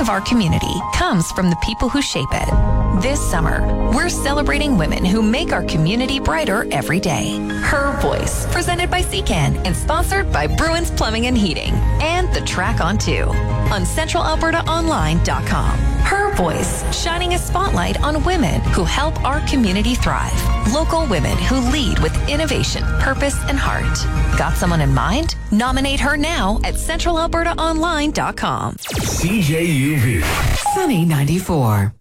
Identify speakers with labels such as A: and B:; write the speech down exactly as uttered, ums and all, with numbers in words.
A: of our community comes from the people who shape it. This summer, we're celebrating women who make our community brighter every day. Her Voice, presented by C CAN and sponsored by Bruins Plumbing and Heating and the Track on two on central alberta online dot com. Her Voice, shining a spotlight on women who help our community thrive. Local women who lead with innovation, purpose, and heart. Got someone in mind? Nominate her now at central alberta online dot com.
B: C J U V.
C: Sunny ninety-four.